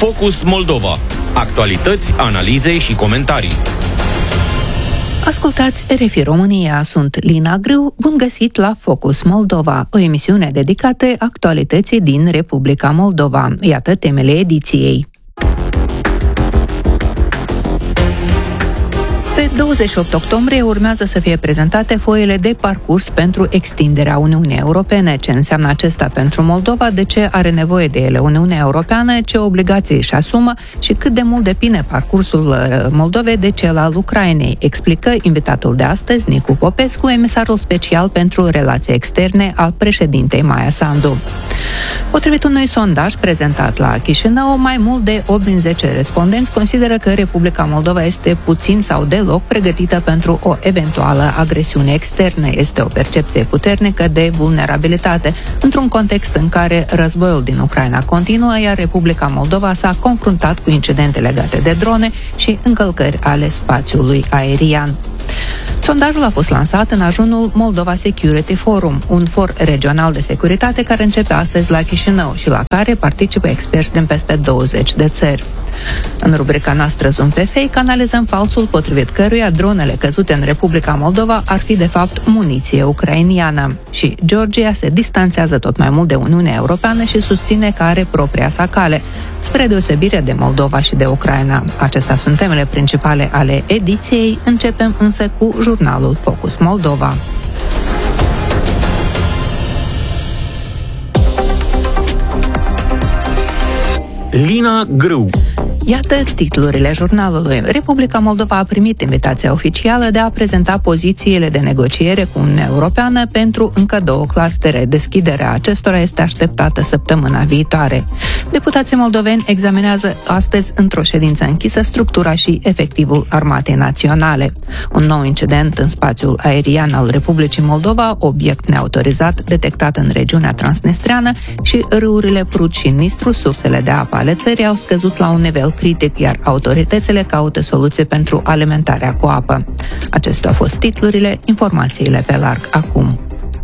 Focus Moldova. Actualități, analize și comentarii. Ascultați RFI România, sunt Lina Grâu, bun găsit la Focus Moldova, o emisiune dedicată actualității din Republica Moldova. Iată temele ediției. Pe 28 octombrie urmează să fie prezentate foile de parcurs pentru extinderea Uniunii Europene. Ce înseamnă acesta pentru Moldova, de ce are nevoie de ele Uniunea Europeană, ce obligații își asumă și cât de mult depinde parcursul Moldovei de cel al Ucrainei, explică invitatul de astăzi, Nicu Popescu, emisarul special pentru relații externe al președintei Maia Sandu. Potrivit unui sondaj prezentat la Chișinău, mai mult de 8 din 10 respondenți consideră că Republica Moldova este puțin sau deloc pregătită pentru o eventuală agresiune externă. Este o percepție puternică de vulnerabilitate, într-un context în care războiul din Ucraina continuă, iar Republica Moldova s-a confruntat cu incidente legate de drone și încălcări ale spațiului aerian. Sondajul a fost lansat în ajunul Moldova Security Forum, un for regional de securitate care începe astăzi la Chișinău și la care participă experți din peste 20 de țări. În rubrica noastră Zoom pe Fake analizăm falsul potrivit căruia dronele căzute în Republica Moldova ar fi de fapt muniție ucrainiană. Și Georgia se distanțează tot mai mult de Uniunea Europeană și susține că are propria sa cale, spre deosebire de Moldova și de Ucraina. Acestea sunt temele principale ale ediției. Începem însă cu jurnalul Focus Moldova. Lina Grâu. Iată titlurile jurnalului. Republica Moldova a primit invitația oficială de a prezenta pozițiile de negociere cu Uniunea Europeană pentru încă 2 clustere. Deschiderea acestora este așteptată săptămâna viitoare. Deputații moldoveni examinează astăzi într-o ședință închisă structura și efectivul Armatei Naționale. Un nou incident în spațiul aerian al Republicii Moldova, obiect neautorizat detectat în regiunea transnistreană, și râurile Prut și Nistru, sursele de apă ale țării, au scăzut la un nivel critic, iar autoritățile caută soluții pentru alimentarea cu apă. Acestea au fost titlurile, informațiile pe larg acum.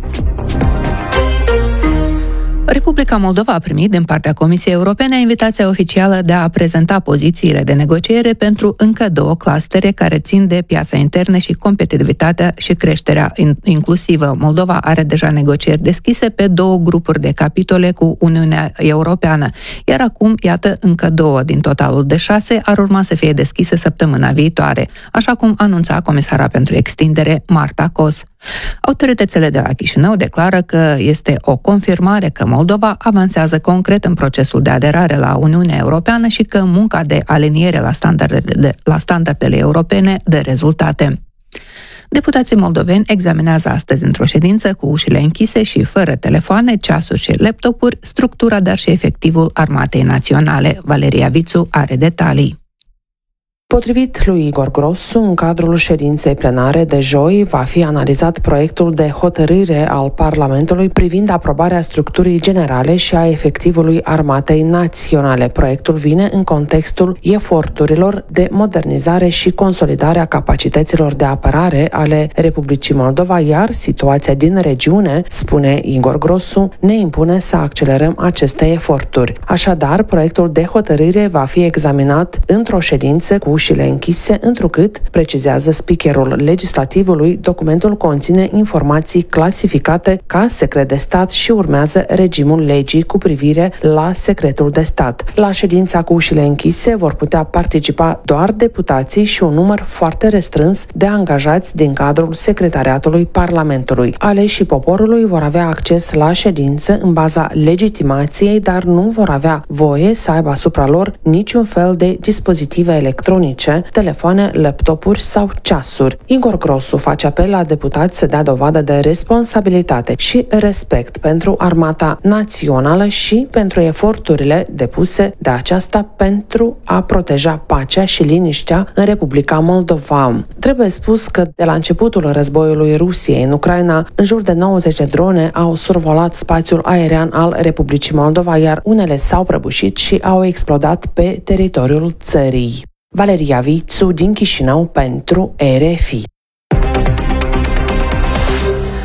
Republica Moldova a primit din partea Comisiei Europene invitația oficială de a prezenta pozițiile de negociere pentru încă 2 clustere care țin de piața internă și competitivitatea și creșterea inclusivă. Moldova are deja negocieri deschise pe 2 grupuri de capitole cu Uniunea Europeană, iar acum, iată, încă 2 din totalul de 6 ar urma să fie deschise săptămâna viitoare, așa cum anunța comisara pentru extindere, Marta Kos. Autoritățile de la Chișinău declară că este o confirmare că Moldova avansează concret în procesul de aderare la Uniunea Europeană și că munca de aliniere la standardele europene dă rezultate. Deputații moldoveni examinează astăzi într-o ședință cu ușile închise și fără telefoane, ceasuri și laptopuri structura, dar și efectivul Armatei Naționale. Valeria Vițu are detalii. Potrivit lui Igor Grosu, în cadrul ședinței plenare de joi va fi analizat proiectul de hotărâre al Parlamentului privind aprobarea structurii generale și a efectivului Armatei Naționale. Proiectul vine în contextul eforturilor de modernizare și consolidare a capacităților de apărare ale Republicii Moldova, iar situația din regiune, spune Igor Grosu, ne impune să accelerăm aceste eforturi. Așadar, proiectul de hotărâre va fi examinat într-o ședință cu ușile închise, întrucât, precizează speakerul legislativului, documentul conține informații clasificate ca secret de stat și urmează regimul legii cu privire la secretul de stat. La ședința cu ușile închise vor putea participa doar deputații și un număr foarte restrâns de angajați din cadrul secretariatului Parlamentului. Aleșii poporului vor avea acces la ședință în baza legitimației, dar nu vor avea voie să aibă asupra lor niciun fel de dispozitive electronice, telefoane, laptopuri sau ceasuri. Igor Grosu face apel la deputați să dea dovadă de responsabilitate și respect pentru Armata Națională și pentru eforturile depuse de aceasta pentru a proteja pacea și liniștea în Republica Moldova. Trebuie spus că de la începutul războiului Rusiei în Ucraina, în jur de 90 de drone au survolat spațiul aerian al Republicii Moldova, iar unele s-au prăbușit și au explodat pe teritoriul țării. Valeria Vițu din Chișinău pentru RFI.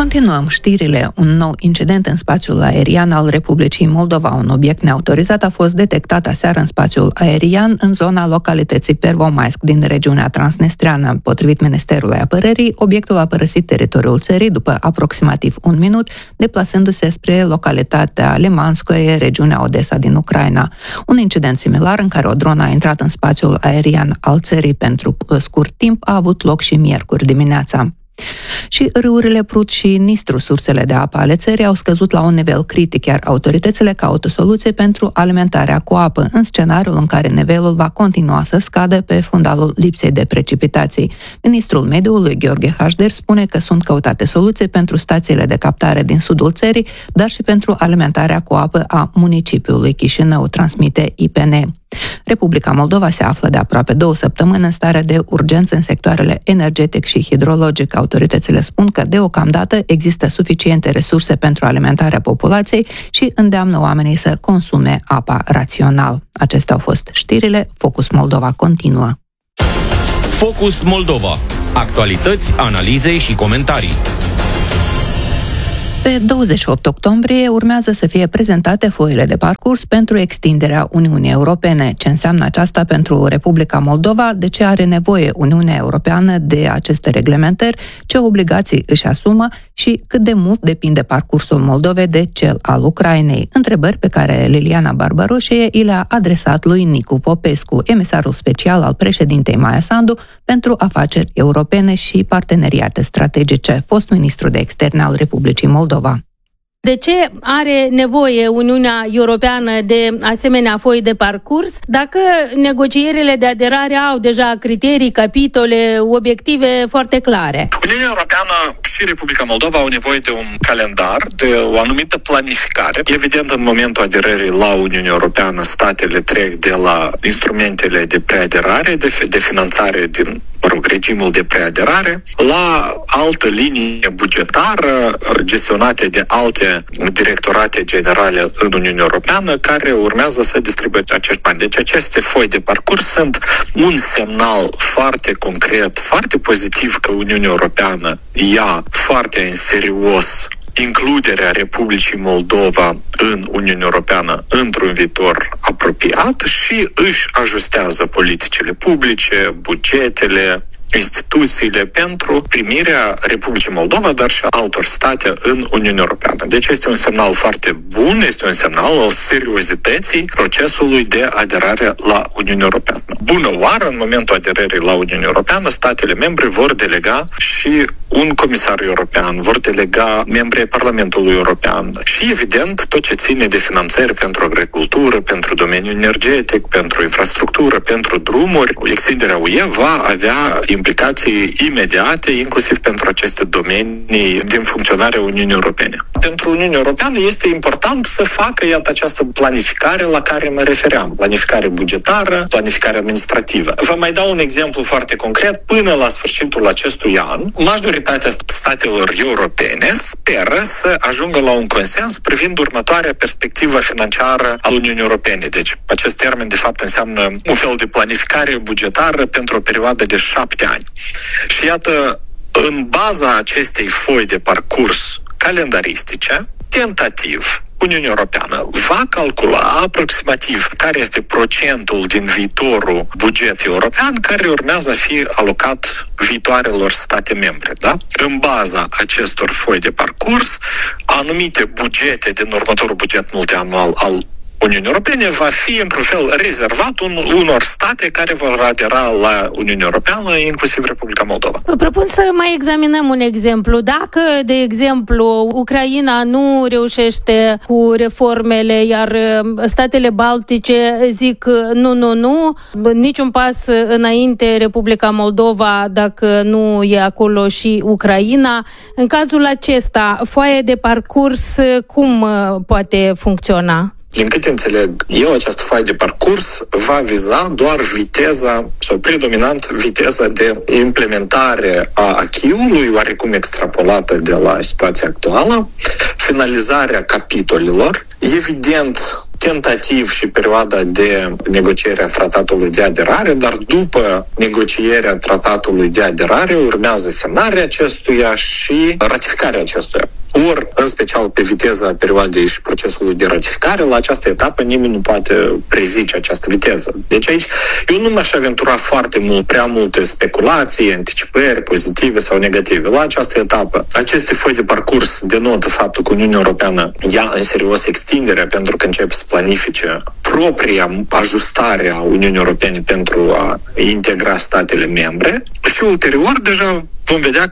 Continuăm știrile. Un nou incident în spațiul aerian al Republicii Moldova. Un obiect neautorizat a fost detectat aseară în spațiul aerian în zona localității Pervomaisk din regiunea transnistreană. Potrivit Ministerului Apărării, obiectul a părăsit teritoriul țării după aproximativ un minut, deplasându-se spre localitatea Limanskoye, regiunea Odessa din Ucraina. Un incident similar în care o dronă a intrat în spațiul aerian al țării pentru scurt timp a avut loc și miercuri dimineața. Și râurile Prut și Nistru, sursele de apă ale țării, au scăzut la un nivel critic, iar autoritățile caută soluții pentru alimentarea cu apă, în scenariul în care nivelul va continua să scadă pe fundalul lipsei de precipitații. Ministrul Mediului, Gheorghe Hașder, spune că sunt căutate soluții pentru stațiile de captare din sudul țării, dar și pentru alimentarea cu apă a municipiului Chișinău, transmite IPN. Republica Moldova se află de aproape 2 săptămâni în stare de urgență în sectoarele energetic și hidrologic. Autoritățile spun că deocamdată există suficiente resurse pentru alimentarea populației și îndeamnă oamenii să consume apa rațional. Acestea au fost știrile. Focus Moldova continuă. Focus Moldova. Actualități, analize și comentarii. Pe 28 octombrie urmează să fie prezentate foile de parcurs pentru extinderea Uniunii Europene. Ce înseamnă aceasta pentru Republica Moldova, de ce are nevoie Uniunea Europeană de aceste reglementări, ce obligații își asumă și cât de mult depinde parcursul Moldovei de cel al Ucrainei. Întrebări pe care Liliana Barbaroșie i le-a adresat lui Nicu Popescu, emisarul special al președintei Maia Sandu pentru afaceri europene și parteneriate strategice, fost ministru de externe al Republicii Moldova. De ce are nevoie Uniunea Europeană de asemenea foi de parcurs dacă negocierile de aderare au deja criterii, capitole, obiective foarte clare? Uniunea Europeană și Republica Moldova au nevoie de un calendar, de o anumită planificare. Evident, în momentul aderării la Uniunea Europeană, statele trec de la instrumentele de preaderare, de finanțare din regimul de preaderare, la altă linie bugetară gestionate de alte directorate generale în Uniunea Europeană care urmează să distribuie acești bani. Deci aceste foi de parcurs sunt un semnal foarte concret, foarte pozitiv că Uniunea Europeană ia foarte în serios includerea Republicii Moldova în Uniunea Europeană într-un viitor apropiat și își ajustează politicile publice, bugetele, instituțiile pentru primirea Republicii Moldova, dar și altor state în Uniunea Europeană. Deci este un semnal foarte bun, este un semnal al seriozității procesului de aderare la Uniunea Europeană. Bună oară, în momentul aderării la Uniunea Europeană, statele membre vor delega și un comisar european, vor delega membrii Parlamentului European și, evident, tot ce ține de finanțări pentru agricultură, pentru domeniul energetic, pentru infrastructură, pentru drumuri. Extinderea UE va avea implicații imediate, inclusiv pentru aceste domenii din funcționarea Uniunii Europene. Pentru Uniunea Europeană este important să facă, iată, această planificare la care mă refeream. Planificare bugetară, planificare administrativă. Vă mai dau un exemplu foarte concret. Până la sfârșitul acestui an, majoritatea statelor europene speră să ajungă la un consens privind următoarea perspectivă financiară a Uniunii Europene. Deci, acest termen, de fapt, înseamnă un fel de planificare bugetară pentru o perioadă de 7 ani. Și iată, în baza acestei foi de parcurs calendaristice, tentativ, Uniunea Europeană va calcula aproximativ care este procentul din viitorul buget european care urmează a fi alocat viitoarelor state membre. Da? În baza acestor foi de parcurs, anumite bugete din următorul buget multianual al Uniunii Europene va fi, într-un fel, rezervat unor state care vor adera la Uniunea Europeană, inclusiv Republica Moldova. Vă propun să mai examinăm un exemplu. Dacă, de exemplu, Ucraina nu reușește cu reformele, iar statele baltice zic nu, niciun pas înainte Republica Moldova dacă nu e acolo și Ucraina. În cazul acesta, foaia de parcurs cum poate funcționa? Din câte înțeleg eu, această foaie de parcurs va viza doar viteza sau predominant viteza de implementare a acquis-ului, oarecum extrapolată de la situația actuală, finalizarea capitolelor. Evident, tentativ și perioada de negociere a tratatului de aderare, dar după negocierea tratatului de aderare urmează semnarea acestuia și ratificarea acestuia. Ori, în special pe viteza perioadei și procesului de ratificare, la această etapă nimeni nu poate prezice această viteză. Deci aici eu nu m-aș aventura foarte mult, prea multe speculații, anticipări pozitive sau negative. La această etapă, aceste foi de parcurs denotă faptul că Uniunea Europeană ia în serios extinderea pentru că începe să planifice propria ajustare a Uniunii Europene pentru a integra statele membre și ulterior deja vom vedea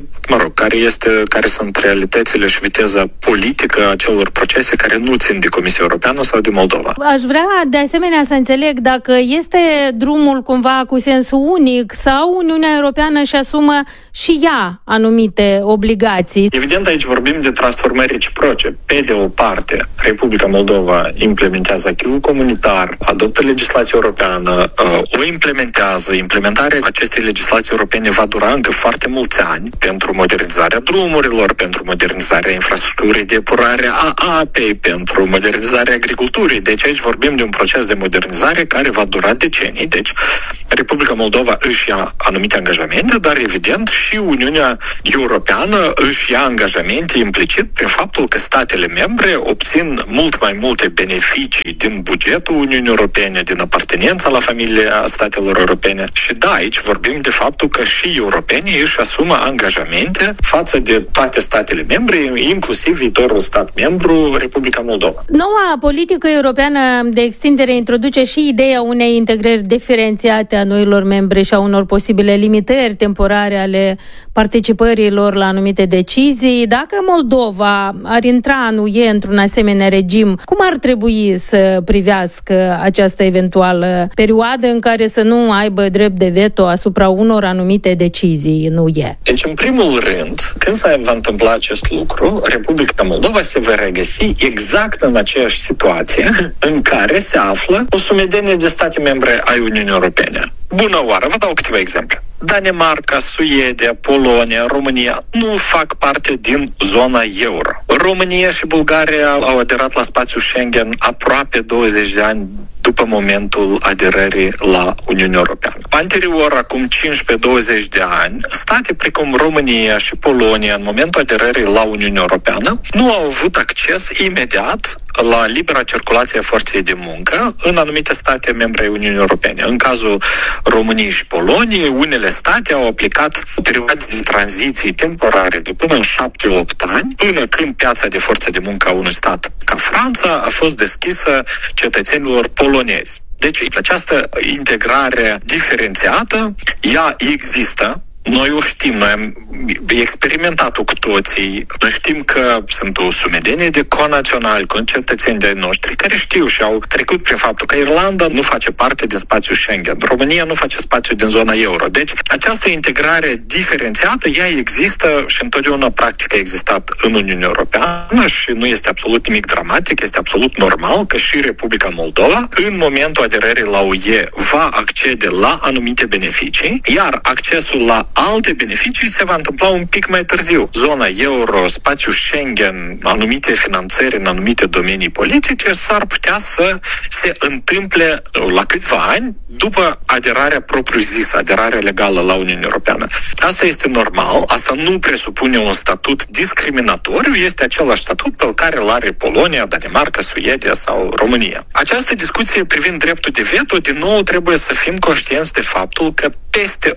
care sunt realitățile și viteza politică a celor procese care nu țin de Comisia Europeană sau de Moldova. Aș vrea de asemenea să înțeleg dacă este drumul cumva cu sensul unic sau Uniunea Europeană își asumă și ea anumite obligații. Evident, aici vorbim de transformări reciproce. Pe de o parte, Republica Moldova implementează acquis-ul comunitar, adoptă legislație europeană, o implementează. Implementarea acestei legislații europene va dura încă foarte mulți ani pentru modernizarea drumurilor, pentru modernizarea infrastructurii de epurare a apei, pentru modernizarea agriculturii. Deci aici vorbim de un proces de modernizare care va dura decenii. Deci Republica Moldova își ia anumite angajamente, dar evident și Uniunea Europeană își ia angajamente implicit prin faptul că statele membre obțin mult mai multe beneficii din bugetul Uniunii Europene, din apartenența la familia statelor europene. Și da, aici vorbim de faptul că și europenii își asumă angajamente față de toate statele membre, inclusiv viitorul stat membru, Republica Moldova. Noua politică europeană de extindere introduce și ideea unei integrări diferențiate a noilor membre și a unor posibile limitări temporare ale participărilor la anumite decizii. Dacă Moldova ar intra în UE într-un asemenea regim, cum ar trebui să privească această eventuală perioadă în care să nu aibă drept de veto asupra unor anumite decizii în UE? Deci, în primul rând, când se va întâmpla acest lucru, Republica Moldova se va regăsi exact în aceeași situație în care se află o sumedenie de state membre ai Uniunii Europene. Bună oară, vă dau câteva exemple. Danemarca, Suedia, Polonia, România nu fac parte din zona euro. România și Bulgaria au aderat la spațiul Schengen aproape 20 de ani după momentul aderării la Uniunea Europeană. Anterior, acum 15-20 de ani, state precum România și Polonia, în momentul aderării la Uniunea Europeană, nu au avut acces imediat la libera circulație a forței de muncă în anumite state membre ai Uniunii Europene. În cazul României și Poloniei, unele state au aplicat perioade de tranziții temporare de până în 7-8 ani, până când piața de forță de muncă a unui stat ca Franța a fost deschisă cetățenilor polonezi. Deci această integrare diferențiată, ea există. Noi o știm, noi am experimentat-o cu toții. Noi știm că sunt o sumedenie de conaționali, concetățeni de-ai noștri, care știu și au trecut prin faptul că Irlanda nu face parte din spațiul Schengen, România nu face spațiu din zona euro. Deci, această integrare diferențiată, ea există și întotdeauna practic a existat în Uniunea Europeană și nu este absolut nimic dramatic, este absolut normal că și Republica Moldova, în momentul aderării la UE, va accede la anumite beneficii, iar accesul la alte beneficii se va întâmpla un pic mai târziu. Zona euro, spațiul Schengen, anumite finanțări în anumite domenii politice s-ar putea să se întâmple la câțiva ani după aderarea propriu-zisă, aderarea legală la Uniunea Europeană. Asta este normal, asta nu presupune un statut discriminatoriu, este același statut pe care îl are Polonia, Danemarca, Suedia sau România. Această discuție privind dreptul de veto, din nou trebuie să fim conștienți de faptul că peste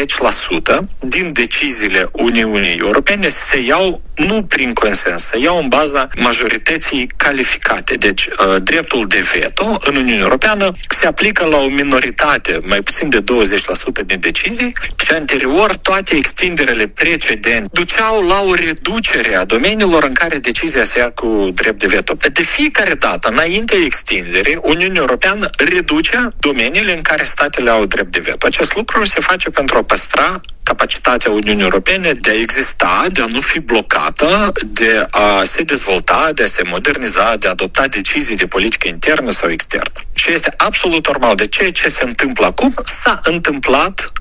80% din deciziile Uniunii Europene se iau nu prin consens, se iau în baza majorității calificate. Deci, dreptul de veto în Uniunea Europeană se aplică la o minoritate, mai puțin de 20% din decizii, și anterior toate extinderele precedente duceau la o reducere a domeniilor în care decizia se ia cu drept de veto. De fiecare dată, înainte extinderii, Uniunea Europeană reduce domeniile în care statele au drept de veto. Acest lucru se face pentru a păstra capacitatea Uniunii Europene de a exista, de a nu fi blocată, de a se dezvolta, de a se moderniza, de a adopta decizii de politică internă sau externă. Și este absolut normal. De ce se întâmplă acum? S-a întâmplat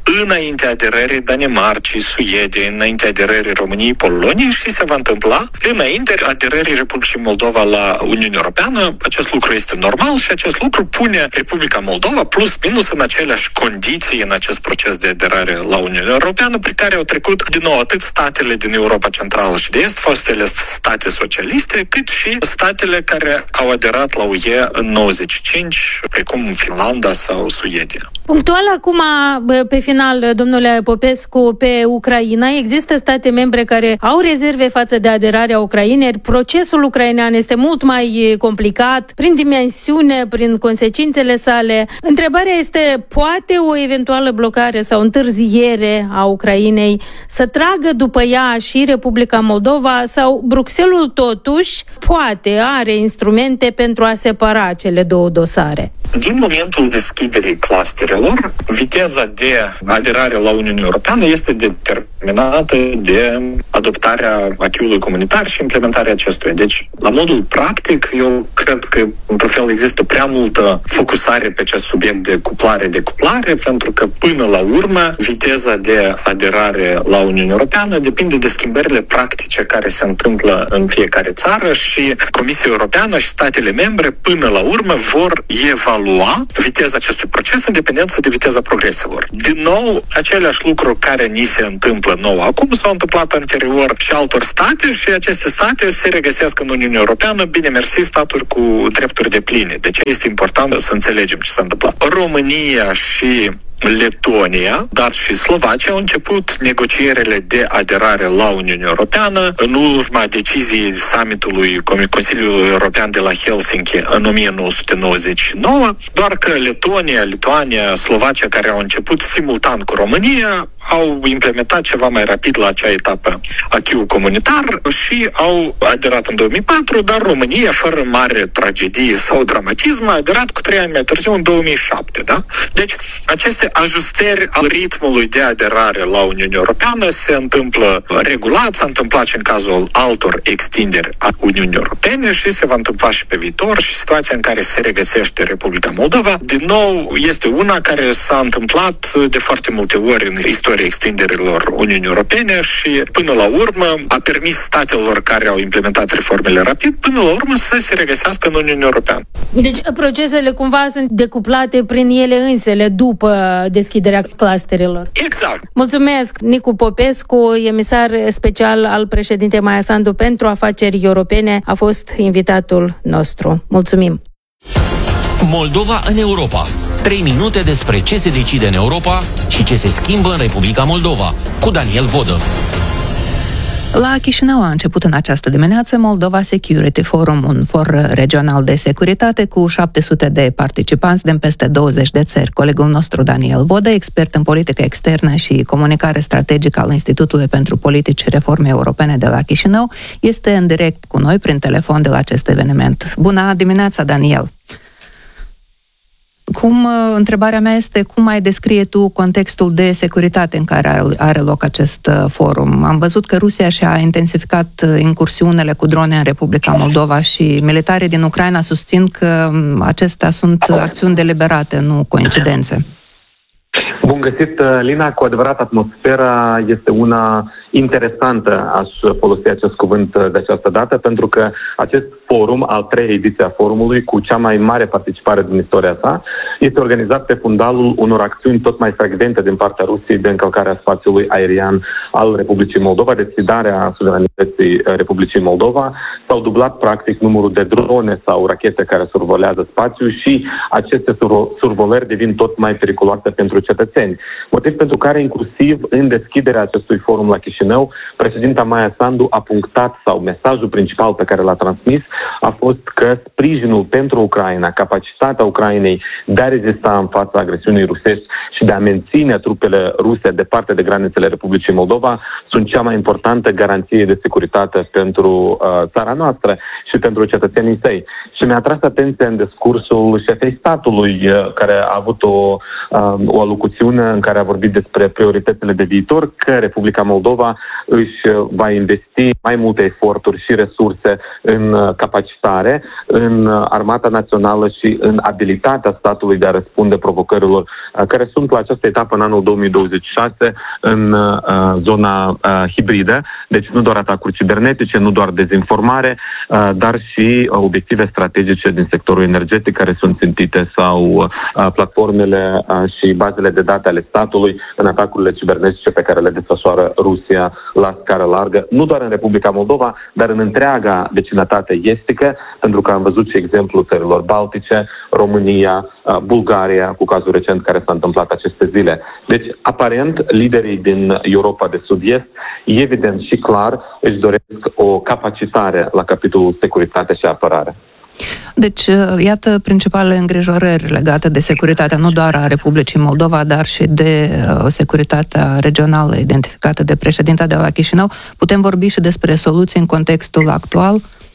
înaintea aderării Danemarcii, Suediei, înaintea aderării României, Poloniei și se va întâmpla înainte aderării Republicii Moldova la Uniunea Europeană. Acest lucru este normal și acest lucru pune Republica Moldova plus minus în aceleași condiții în acest proces de aderare la Uniunea Europeană, pe care au trecut din nou atât statele din Europa Centrală și de Est, fostele state socialiste, cât și statele care au aderat la UE în 95, precum Finlanda sau Suedia. Punctual acum, pe final, domnule Popescu, pe Ucraina, există state membre care au rezerve față de aderarea Ucrainei. Procesul ucrainean este mult mai complicat, prin dimensiune, prin consecințele sale. Întrebarea este, poate o eventuală blocare sau întârziere a Ucrainei să tragă după ea și Republica Moldova sau Bruxelles totuși poate, are instrumente pentru a separa cele două dosare? Din momentul deschiderii clusterelor, viteza de aderare la Uniunea Europeană este determinată de adoptarea acquis-ului comunitar și implementarea acestuia. Deci, la modul practic, eu cred că, într-un fel, există prea multă focusare pe acest subiect de cuplare, pentru că, până la urmă, viteza de aderare la Uniunea Europeană depinde de schimbările practice care se întâmplă în fiecare țară și Comisia Europeană și statele membre, până la urmă, vor evalua viteza acestui proces în dependență de viteza progreselor. Din nou, aceleași lucruri care ni se întâmplă nou acum s-au întâmplat anterior și altor state și aceste state se regăsesc în Uniunea Europeană, bine mersi, staturi cu drepturi depline. Deci este important să înțelegem ce s-a întâmplat. România și Letonia, dar și Slovacia au început negocierile de aderare la Uniunea Europeană în urma deciziei summitului Consiliului European de la Helsinki în 1999, doar că Letonia, Lituania, Slovacia, care au început simultan cu România, au implementat ceva mai rapid la acea etapă acquis-ul comunitar și au aderat în 2004, dar România, fără mare tragedie sau dramatism, a aderat cu 3 ani mai târziu, în 2007. Da? Deci, aceste ajustări al ritmului de aderare la Uniunea Europeană se întâmplă regulat, s-a întâmplat și în cazul altor extinderi a Uniunii Europene și se va întâmpla și pe viitor și situația în care se regăsește Republica Moldova, din nou, este una care s-a întâmplat de foarte multe ori în istoria extinderilor Uniunii Europene și, până la urmă, a permis statelor care au implementat reformele rapid, până la urmă, să se regăsească în Uniunea Europeană. Deci, procesele cumva sunt decuplate prin ele însele după deschiderea clusterelor. Exact. Mulțumesc, Nicu Popescu, emisar special al președintei Maia Sandu pentru afaceri europene, a fost invitatul nostru. Mulțumim! Moldova în Europa. 3 minute despre ce se decide în Europa și ce se schimbă în Republica Moldova, cu Daniel Vodă. La Chișinău a început în această dimineață Moldova Security Forum, un for regional de securitate cu 700 de participanți din peste 20 de țări. Colegul nostru Daniel Vodă, expert în politică externă și comunicare strategică al Institutului pentru Politici și Reforme Europene de la Chișinău, este în direct cu noi prin telefon de la acest eveniment. Bună dimineața, Daniel! Întrebarea mea este, cum ai descrie tu contextul de securitate în care are loc acest forum? Am văzut că Rusia și-a intensificat incursiunile cu drone în Republica Moldova și militarii din Ucraina susțin că acestea sunt acțiuni deliberate, nu coincidențe. Bun găsit, Lina, cu adevărat atmosfera este una interesantă, aș folosi acest cuvânt de această dată, pentru că acest forum, al 3-a ediție a forumului, cu cea mai mare participare din istoria sa, este organizat pe fundalul unor acțiuni tot mai frecvente din partea Rusiei de încălcarea spațiului aerian al Republicii Moldova, de sfidarea suveranității Republicii Moldova. S-au dublat practic numărul de drone sau rachete care survolează spațiul și aceste survolări devin tot mai periculoase pentru cetățeni. Motiv pentru care, inclusiv în deschiderea acestui forum la Chișinău, președinta Maia Sandu a punctat, sau mesajul principal pe care l-a transmis, a fost că sprijinul pentru Ucraina, capacitatea Ucrainei de a rezista în fața agresiunii rusești și de a menține trupele ruse departe de granițele Republicii Moldova sunt cea mai importantă garanție de securitate pentru țara noastră și pentru cetățenii săi. Și mi-a atras atenția în discursul șefei statului, care a avut o alocuțiune emisiune în care a vorbit despre prioritățile de viitor, că Republica Moldova își va investi mai multe eforturi și resurse în capacitare, în armata națională și în abilitatea statului de a răspunde provocărilor care sunt la această etapă în anul 2026 în zona hibridă. Deci nu doar atacuri cibernetice, nu doar dezinformare, dar și obiective strategice din sectorul energetic care sunt țintite sau platformele și bazele de date ale statului în atacurile cibernetice pe care le desfășoară Rusia la scară largă, nu doar în Republica Moldova, dar în întreaga vecinătate estică, pentru că am văzut și exemplul țărilor Baltice, România, Bulgaria, cu cazul recent care s-a întâmplat aceste zile. Deci, aparent, liderii din Europa de Sud-Est, evident și clar, își doresc o capacitare la capitolul securitate și apărare. Deci, iată principalele îngrijorări legate de securitatea nu doar a Republicii Moldova, dar și de securitatea regională identificată de președinta de la Chișinău. Putem vorbi și despre soluții în contextul actual?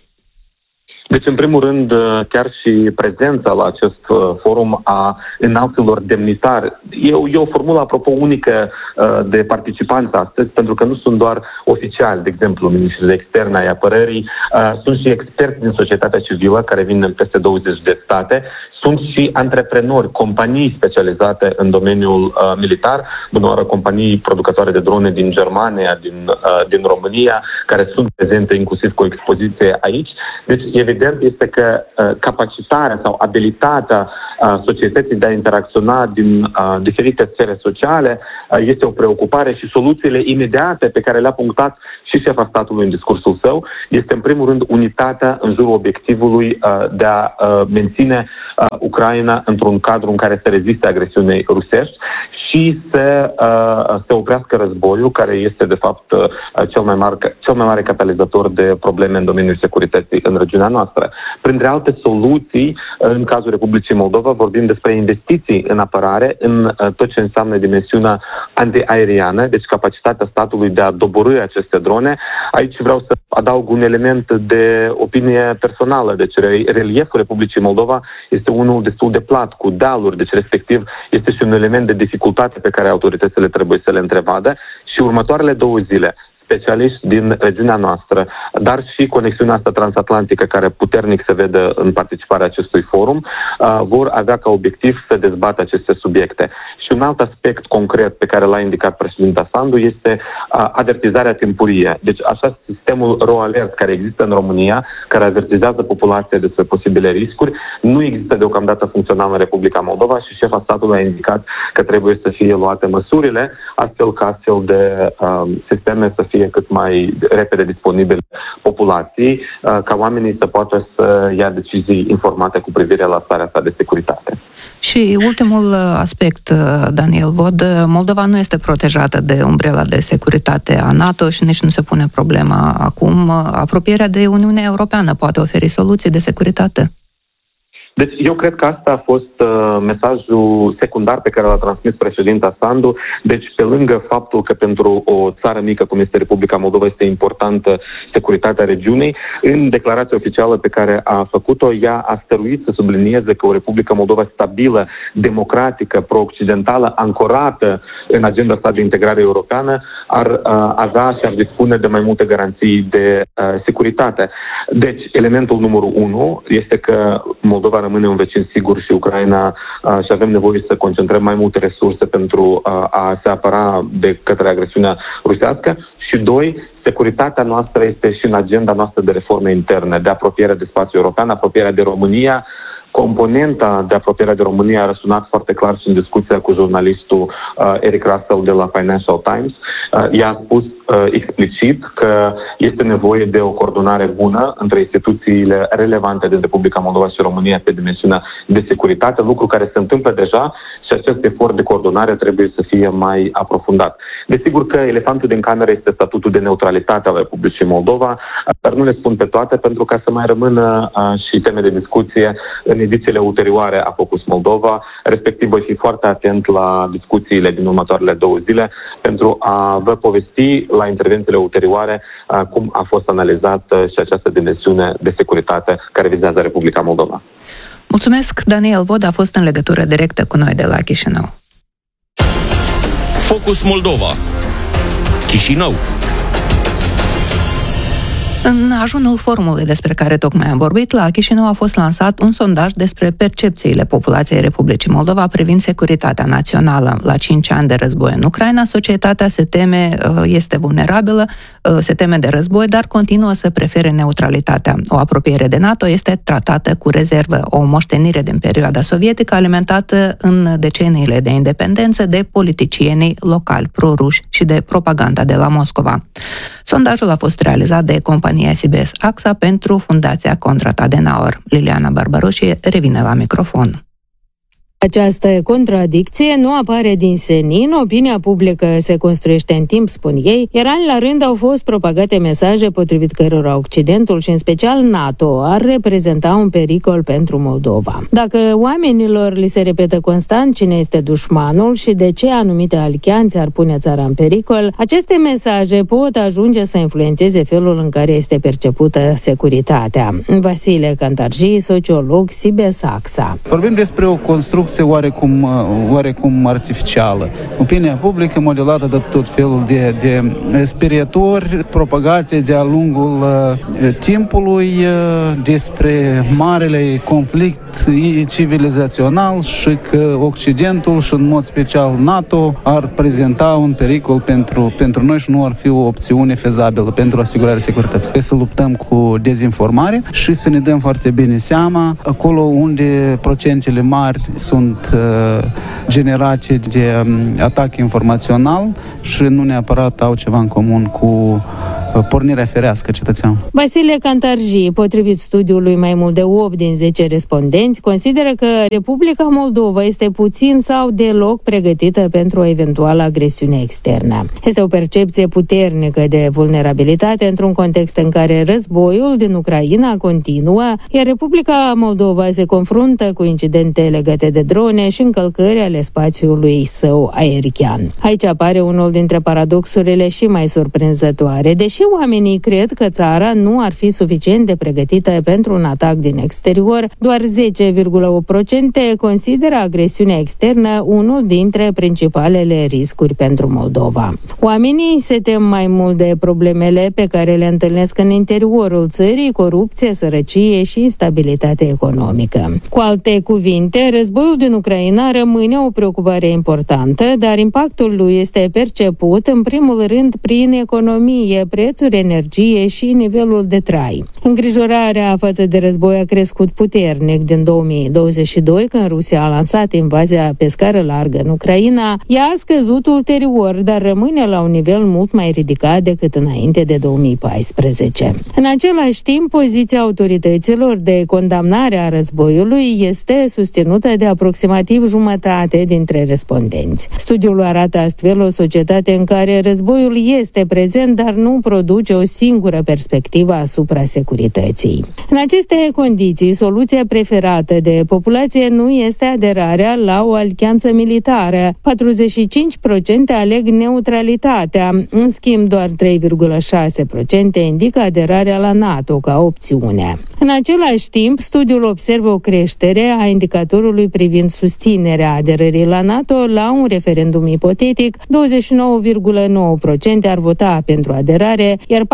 Deci, în primul rând, chiar și prezența la acest forum a înalților demnitari. E o formulă, apropo, unică de participanți astăzi, pentru că nu sunt doar oficiali, de exemplu, ministrii de externe ai apărării, sunt și experți din societatea civilă care vin în peste 20 de state, sunt și antreprenori, companii specializate în domeniul militar, bună oară companii producătoare de drone din Germania, din România, care sunt prezente inclusiv cu o expoziție aici. Deci, evident, este că capacitarea sau abilitatea societății de a interacționa din diferite sfere sociale este o preocupare și soluțiile imediate pe care le-a punctat și șefa statului în discursul său este, în primul rând, unitatea în jurul obiectivului de a menține Ucraina într-un cadru în care să reziste agresiunii rusești și să oprească războiul, care este, de fapt, cel mai mare catalizator de probleme în domeniul securității în regiunea noastră. Printre alte soluții, în cazul Republicii Moldova, vorbim despre investiții în apărare, în tot ce înseamnă dimensiunea antiaeriană, deci capacitatea statului de a doborî aceste drone. Aici vreau să adaug un element de opinie personală, deci relieful Republicii Moldova este unul destul de plat, cu dealuri, deci respectiv este și un element de dificultate pe care autoritățile trebuie să le întrevadă și următoarele 2 zile specialiști din regiunea noastră, dar și conexiunea asta transatlantică care puternic se vede în participarea acestui forum, vor avea ca obiectiv să dezbată aceste subiecte. Și un alt aspect concret pe care l-a indicat președinta Sandu este avertizarea timpurie. Deci așa sistemul RoAlert care există în România, care avertizează populația despre posibile riscuri, nu există deocamdată funcțional în Republica Moldova și șefa statului a indicat că trebuie să fie luate măsurile astfel ca astfel de sisteme să fie cât mai repede disponibile populației, ca oamenii să poată să ia decizii informate cu privire la starea sa de securitate. Și ultimul aspect, Daniel Vod, Moldova nu este protejată de umbrela de securitate a NATO și nici nu se pune problema acum. Apropierea de Uniunea Europeană poate oferi soluții de securitate? Deci eu cred că asta a fost mesajul secundar pe care l-a transmis președinta Sandu. Deci pe lângă faptul că pentru o țară mică cum este Republica Moldova este importantă securitatea regiunii, în declarația oficială pe care a făcut-o, ea a stăruit să sublinieze că o Republică Moldova stabilă, democratică, pro-occidentală, ancorată în agenda sa de integrare europeană, ar avea și ar dispune de mai multe garanții de securitate. Deci elementul numărul 1 este că Moldova rămâne un vecin sigur și Ucraina și avem nevoie să concentrăm mai multe resurse pentru a se apăra de către agresiunea rusească. Și 2, securitatea noastră este și în agenda noastră de reforme interne, de apropiere de spațiul european, apropierea de România. Componenta de apropiere de România a răsunat foarte clar și în discuția cu jurnalistul Eric Russell de la Financial Times. Ea a spus explicit că este nevoie de o coordonare bună între instituțiile relevante din Republica Moldova și România pe dimensiunea de securitate, lucru care se întâmplă deja și acest efort de coordonare trebuie să fie mai aprofundat. Desigur că elefantul din cameră este statutul de neutralitate al Republicii Moldova, dar nu le spun pe toate pentru ca să mai rămână și teme de discuție în edițiile ulterioare a Focus Moldova, respectiv voi fi foarte atent la discuțiile din următoarele 2 zile pentru a vă povesti la intervențiile ulterioare cum a fost analizată și această dimensiune de securitate care vizează Republica Moldova. Mulțumesc, Daniel Vod a fost în legătură directă cu noi de la Chișinău. Focus Moldova, Chișinău. În ajunul forumului despre care tocmai am vorbit, la Chișinău a fost lansat un sondaj despre percepțiile populației Republicii Moldova privind securitatea națională. La 5 ani de război în Ucraina, societatea se teme, este vulnerabilă, se teme de război, dar continuă să prefere neutralitatea. O apropiere de NATO este tratată cu rezervă, o moștenire din perioada sovietică alimentată în deceniile de independență de politicienii locali proruși și de propaganda de la Moscova. Sondajul a fost realizat de compania SBS AXA pentru Fundația Konrad Adenauer. Liliana Barbaroșie revine la microfon. Această contradicție nu apare din senin, opinia publică se construiește în timp, spun ei, iar ani la rând au fost propagate mesaje potrivit cărora Occidentul și în special NATO ar reprezenta un pericol pentru Moldova. Dacă oamenilor li se repetă constant cine este dușmanul și de ce anumite alianțe ar pune țara în pericol, aceste mesaje pot ajunge să influențeze felul în care este percepută securitatea. Vasile Cantarji, sociolog, SBS AXA. Vorbim despre o construcție oarecum artificială. Opinia publică modelată de tot felul de speriatori propagate de-a lungul timpului despre marele conflict civilizațional și că Occidentul și în mod special NATO ar prezenta un pericol pentru noi și nu ar fi o opțiune fezabilă pentru asigurarea securității. Trebuie să luptăm cu dezinformare și să ne dăm foarte bine seama acolo unde procentele mari sunt generate de atac informațional și nu neapărat au ceva în comun cu pornirea ferească cetățeanului. Vasile Cantarji, potrivit studiului, mai mult de 8 din 10 respondenți consideră că Republica Moldova este puțin sau deloc pregătită pentru o eventuală agresiune externă. Este o percepție puternică de vulnerabilitate într-un context în care războiul din Ucraina continuă, iar Republica Moldova se confruntă cu incidente legate de drone și încălcări ale spațiului său aerian. Aici apare unul dintre paradoxurile și mai surprinzătoare. Deși oamenii cred că țara nu ar fi suficient de pregătită pentru un atac din exterior, doar 10,8% consideră agresiunea externă unul dintre principalele riscuri pentru Moldova. Oamenii se tem mai mult de problemele pe care le întâlnesc în interiorul țării, corupție, sărăcie și instabilitate economică. Cu alte cuvinte, războiul din Ucraina rămâne o preocupare importantă, dar impactul lui este perceput în primul rând prin economie, prețuri, energie și nivelul de trai. Îngrijorarea față de război a crescut puternic din 2022, când Rusia a lansat invazia pe scară largă în Ucraina. Ea a scăzut ulterior, dar rămâne la un nivel mult mai ridicat decât înainte de 2014. În același timp, poziția autorităților de condamnare a războiului este susținută de aproximativ jumătate dintre respondenți. Studiul arată astfel o societate în care războiul este prezent, dar nu produce o singură perspectivă asupra securității. În aceste condiții, soluția preferată de populație nu este aderarea la o alianță militară. 45% aleg neutralitatea. În schimb, doar 3,6% indică aderarea la NATO ca opțiune. În același timp, studiul observă o creștere a indicatorului privind susținerea aderării la NATO la un referendum ipotetic. 29,9% ar vota pentru aderare, iar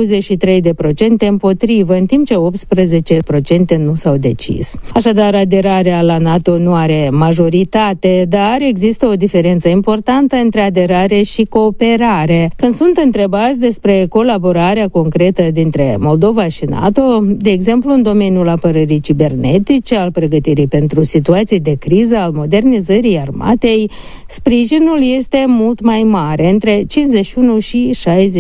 43% împotrivă, în timp ce 18% nu s-au decis. Așadar, aderarea la NATO nu are majoritate, dar există o diferență importantă între aderare și cooperare. Când sunt întrebați despre colaborarea concretă dintre Moldova și NATO, de exemplu în domeniul apărării cibernetice, al pregătirii pentru situații de criză, al modernizării armatei, sprijinul este mult mai mare, între 51 și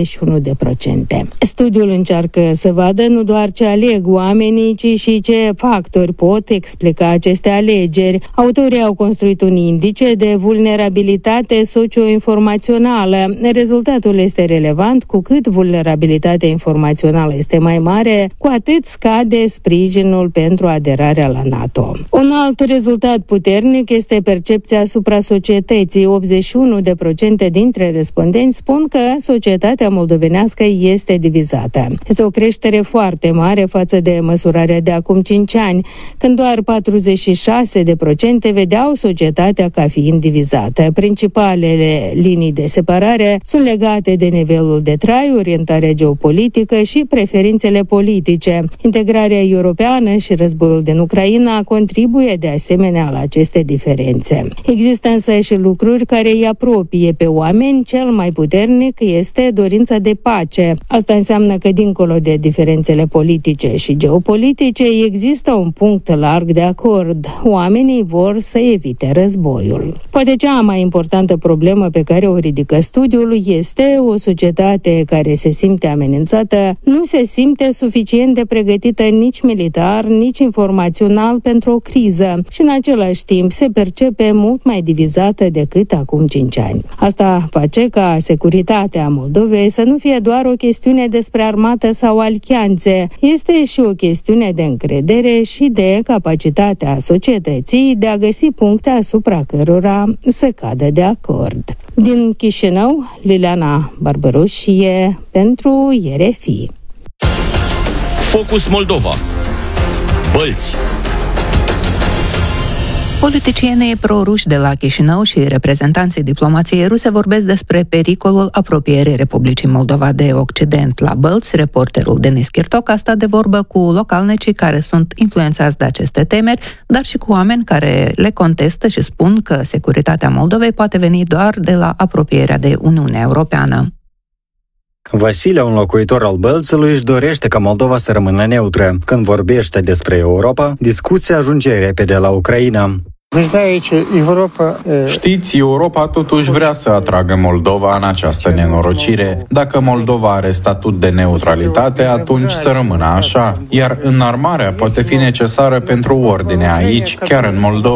61%. Studiul încearcă să vadă nu doar ce aleg oamenii, ci și ce factori pot explica aceste alegeri. Autorii au construit un indice de vulnerabilitate socio-informațională. Rezultatul este relevant: cu cât vulnerabilitatea informațională este mai mare, cu atât scade sprijinul pentru aderarea la NATO. Un alt rezultat puternic este percepția asupra societății. 81% dintre respondenți spun că societatea moldovenească politică este divizată. Este o creștere foarte mare față de măsurarea de acum 5 ani, când doar 46% vedeau societatea ca fiind divizată. Principalele linii de separare sunt legate de nivelul de trai, orientarea geopolitică și preferințele politice. Integrarea europeană și războiul din Ucraina contribuie de asemenea la aceste diferențe. Există însă și lucruri care îi apropie pe oameni. Cel mai puternic este dorința de pace. Asta înseamnă că dincolo de diferențele politice și geopolitice există un punct larg de acord. Oamenii vor să evite războiul. Poate cea mai importantă problemă pe care o ridică studiul este o societate care se simte amenințată, nu se simte suficient de pregătită nici militar, nici informațional pentru o criză și în același timp se percepe mult mai divizată decât acum 5 ani. Asta face ca securitatea Moldovei să nu fie doar o chestiune despre armată sau alianțe, este și o chestiune de încredere și de capacitatea societății de a găsi puncte asupra cărora se cade de acord. Din Chișinău, Liliana Barbărușie pentru RFI. Focus Moldova. Bălți. Politicienii pro-ruși de la Chișinău și reprezentanții diplomației ruse vorbesc despre pericolul apropierii Republicii Moldova de Occident. La Bălți, reporterul Denis Chirtoc a stat de vorbă cu localnicii care sunt influențați de aceste temeri, dar și cu oameni care le contestă și spun că securitatea Moldovei poate veni doar de la apropierea de Uniunea Europeană. Vasile, un locuitor al Bălțului, își dorește ca Moldova să rămână neutră. Când vorbește despre Europa, discuția ajunge repede la Ucraina. Știți, Europa totuși vrea să atragă Moldova în această nenorocire. Dacă Moldova are statut de neutralitate, atunci să rămână așa. Iar înarmarea poate fi necesară pentru ordine aici, chiar în Moldova.